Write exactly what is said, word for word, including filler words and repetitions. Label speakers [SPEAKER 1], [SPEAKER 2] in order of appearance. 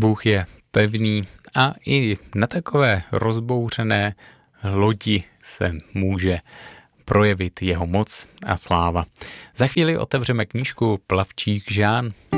[SPEAKER 1] Bůh je pevný a i na takové rozbouřené lodi se může projevit jeho moc a sláva. Za chvíli otevřeme knížku Plavčík Žán.